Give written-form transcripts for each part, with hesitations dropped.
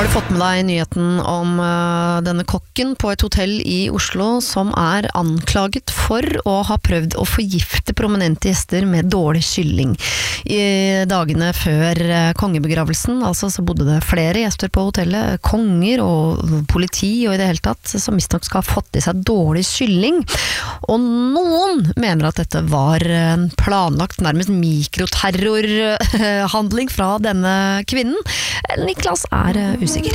Har du fått med deg nyheten om denne kokken på et hotell i Oslo som anklaget for å ha prøvd å forgifte prominente gjester med dårlig kylling? I dagene før kongebegravelsen, altså så bodde det flere gjester på hotellet, konger og politi og i det hele tatt, som visstnok skal ha fått i seg dårlig kylling. Og noen mener at dette var en planlagt, nærmest mikroterrorhandling fra denne kvinnen. Niklas usikker.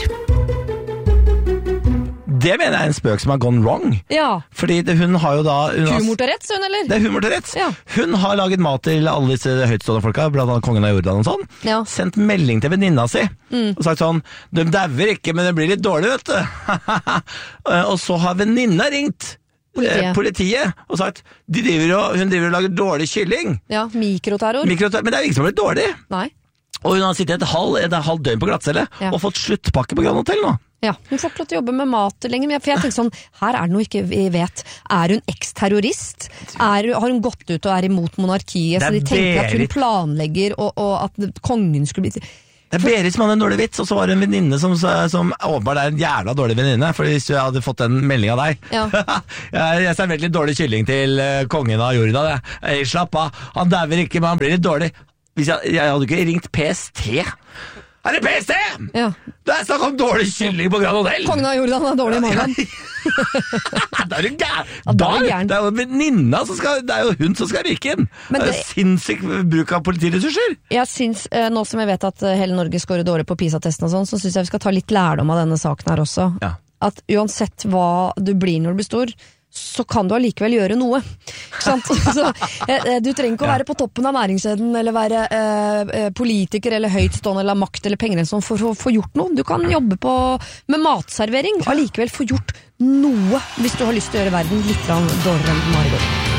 Det mener jeg en spøk som har gone wrong. Ja. Fordi hun har jo da... Humor til rett, sønn, eller? Det er humor til rett. Ja. Hun har laget mat til alle disse høytstående folka, blant annet kongen av Jordan og sånn. Ja. Sendt melding til venninna si. Og sagt sånn, de dauer ikke, men det blir litt dårlig, vet du. Og så har venninna ringt politiet og sagt, hun driver og lager dårlig kylling. Ja, mikroterror. Men det er jo ikke som har blitt dårlig. Nei. Og hun har sittet et halvt døgn på glattcelle og fått sluttpakke på Grand Hotel nå. Ja, hun får ikke lov til å jobbe med mat lenger, for jeg tenker sånn, her det noe ikke vi vet. Hun eksterrorist? Har hun gått ut og imot monarkiet, så de tenker at hun planlegger og at kongen skulle bli... Det Berit som hadde en dårlig vits, og så var det en venninne som åpenbart en jævla dårlig venninne, for hvis jeg hadde fått en melding av deg. Ja. Jeg serverte litt dårlig kylling til kongen av Jordan. Slapp av, han dauer ikke, men han blir litt dårlig. Hvis jeg hadde ikke ringt PST. Er det PST? Ja. Det snakk om dårlig kylling på Grand Hotel. Kongen av Jordan dårlig i magen. Det er jo gæren. Det er jo venninna som skal, det er jo hun som skal ryke inn. Det er jo sinnssyk bruk av politiressurser. Jeg synes, nå som jeg vet at hele Norge skårer dårlig på PISA-testen og sånn, så synes jeg vi skal ta litt lærdom av denne saken her også. Ja. At uansett hva du blir når du blir stor, så kan du allikevel gjøre noe. Så, du trenger ikke å være på toppen av næringskjeden, eller være politiker, eller høytstående, eller makt, eller penger, for å få gjort noe. Du kan jobbe med matservering, og allikevel få gjort noe, hvis du har lyst til å gjøre verden litt dårligere enn Margot.